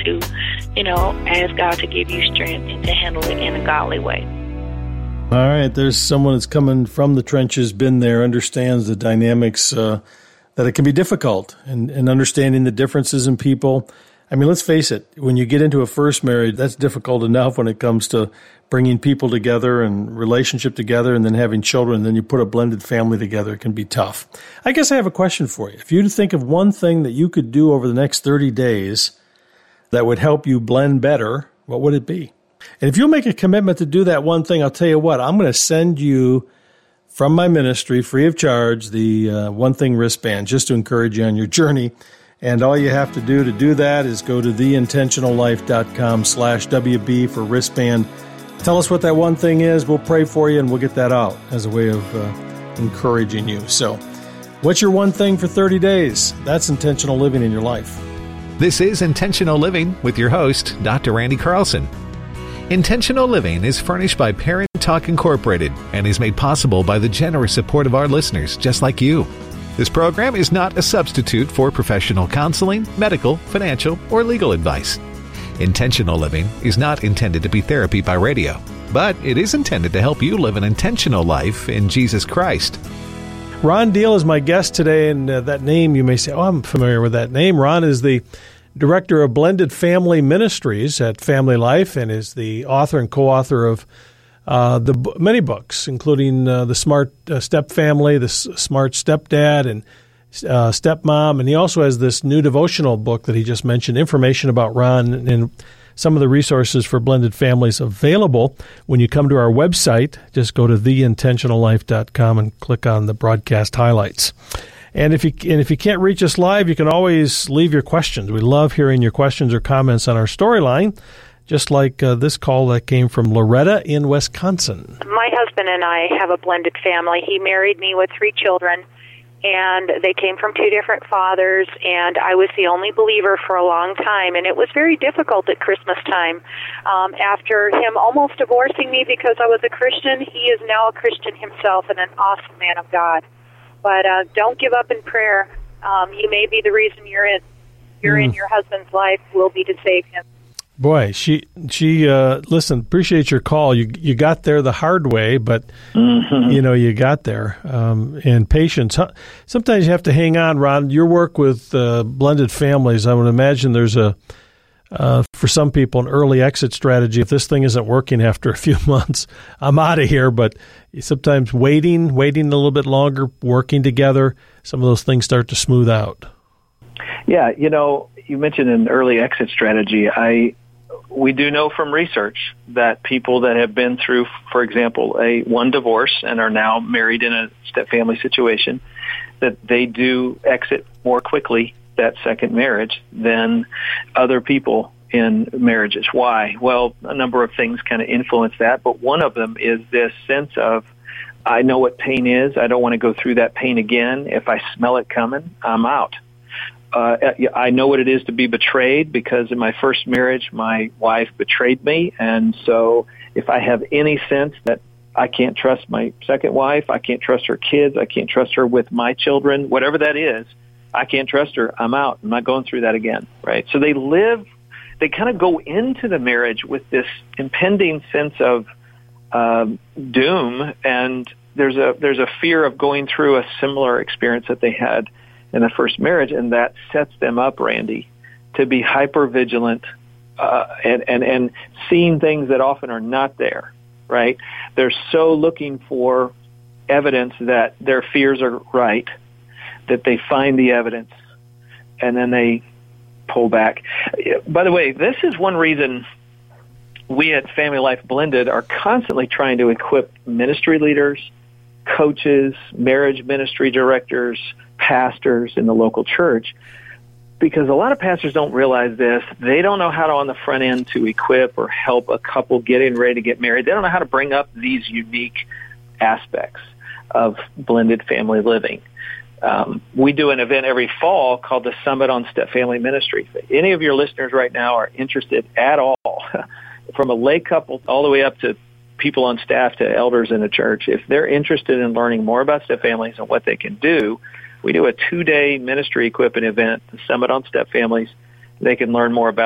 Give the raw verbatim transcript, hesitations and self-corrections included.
to, you know, ask God to give you strength and to handle it in a godly way. All right, there's someone that's coming from the trenches, been there, understands the dynamics, uh, that it can be difficult, and, and understanding the differences in people. I mean, let's face it, when you get into a first marriage, that's difficult enough when it comes to bringing people together and relationship together and then having children, and then you put a blended family together. It can be tough. I guess I have a question for you. If you think of one thing that you could do over the next thirty days that would help you blend better, what would it be? And if you'll make a commitment to do that one thing, I'll tell you what, I'm going to send you from my ministry, free of charge, the uh, One Thing wristband, just to encourage you on your journey. And all you have to do to do that is go to theintentionallife.com slash WB for wristband. Tell us what that one thing is. We'll pray for you, and we'll get that out as a way of uh, encouraging you. So what's your one thing for thirty days? That's intentional living in your life. This is Intentional Living with your host, Doctor Randy Carlson. Intentional Living is furnished by Parent Talk Incorporated and is made possible by the generous support of our listeners just like you. This program is not a substitute for professional counseling, medical, financial, or legal advice. Intentional Living is not intended to be therapy by radio, but it is intended to help you live an intentional life in Jesus Christ. Ron Deal is my guest today, and uh, that name, you may say, oh, I'm familiar with that name. Ron is the director of Blended Family Ministries at Family Life and is the author and co-author of uh, the b- many books, including uh, The Smart uh, Step Family, The S- Smart Stepdad, and uh, Stepmom. And he also has this new devotional book that he just mentioned, information about Ron and some of the resources for blended families available. When you come to our website, just go to the intentional life dot com and click on the broadcast highlights. And if you and if you can't reach us live, you can always leave your questions. We love hearing your questions or comments on our storyline, just like uh, this call that came from Loretta in Wisconsin. My husband and I have a blended family. He married me with three children, and they came from two different fathers, and I was the only believer for a long time, and it was very difficult at Christmas time. Um, after him almost divorcing me because I was a Christian, he is now a Christian himself and an awesome man of God. But uh, don't give up in prayer. Um, you may be the reason you're in you're mm. in your husband's life will be to save him. Boy, she she uh, listen. Appreciate your call. You you got there the hard way, but mm-hmm. you know you got there. Um, and patience. Sometimes you have to hang on, Ron. Your work with uh, blended families, I would imagine there's a uh, for some people an early exit strategy. If this thing isn't working after a few months, I'm out of here. But sometimes waiting, waiting a little bit longer, working together, some of those things start to smooth out. Yeah, you know, you mentioned an early exit strategy. I we do know from research that people that have been through, for example, a one divorce and are now married in a step-family situation, that they do exit more quickly that second marriage than other people in marriages. Why? Well, a number of things kind of influence that, but one of them is this sense of, I know what pain is. I don't want to go through that pain again. If I smell it coming, I'm out. Uh, I know what it is to be betrayed because in my first marriage, my wife betrayed me. And so if I have any sense that I can't trust my second wife, I can't trust her kids, I can't trust her with my children, whatever that is, I can't trust her, I'm out. I'm not going through that again, right? So they live, they kind of go into the marriage with this impending sense of um, doom, and there's a there's a fear of going through a similar experience that they had in the first marriage, and that sets them up, Randy, to be hyper vigilant uh, and, and, and seeing things that often are not there, right? They're so looking for evidence that their fears are right that they find the evidence and then they pull back. By the way, this is one reason we at Family Life Blended are constantly trying to equip ministry leaders, coaches, marriage ministry directors, pastors in the local church, because a lot of pastors don't realize this. They don't know how to, on the front end, to equip or help a couple getting ready to get married. They don't know how to bring up these unique aspects of blended family living. Um, we do an event every fall called the Summit on Step Family Ministry. If any of your listeners right now are interested at all, from a lay couple all the way up to people on staff to elders in the church, if they're interested in learning more about step families and what they can do, we do a two-day ministry equipping event, the Summit on Step Families. They can learn more about